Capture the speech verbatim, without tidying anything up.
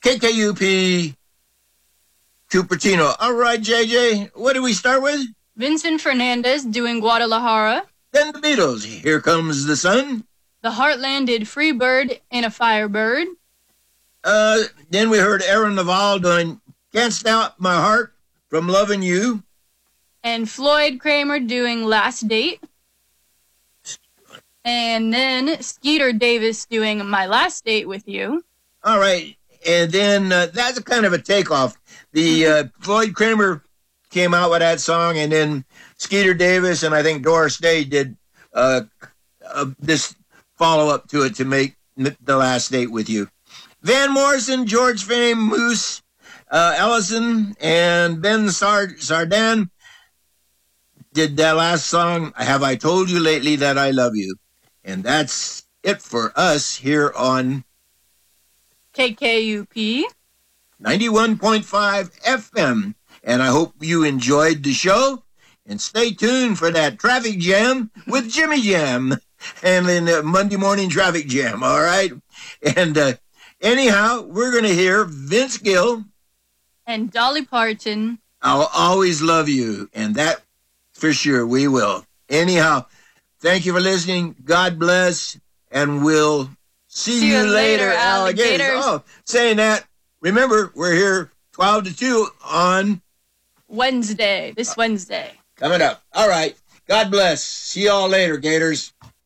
K K U P Cupertino. All right, J J, what do we start with? Vincent Fernandez doing Guadalajara. Then the Beatles, Here Comes the Sun. The Heartland did Free Bird and a Firebird. Uh, then we heard Aaron Naval doing Can't Stop My Heart from Loving You. And Floyd Kramer doing Last Date. And then Skeeter Davis doing My Last Date with You. All right, and then uh, that's a kind of a takeoff. The uh, Floyd Kramer came out with that song, and then Skeeter Davis and I think Doris Day did uh, uh, this follow-up to it to make The Last Date with You. Van Morrison, George Fame, Moose, uh, Ellison, and Ben Sard- Sardan did that last song, Have I Told You Lately That I Love You? And that's it for us here on K K U P ninety-one point five F M. And I hope you enjoyed the show. And stay tuned for that traffic jam with Jimmy Jam. And then the Monday morning traffic jam, all right? And uh, anyhow, we're going to hear Vince Gill. And Dolly Parton. I'll always love you. And that, for sure, we will. Anyhow, thank you for listening. God bless. And we'll see, see you, you later, later alligators. alligators. Oh, saying that, remember, we're here twelve to two on Wednesday, this Wednesday. Coming up. All right. God bless. See y'all later, Gators.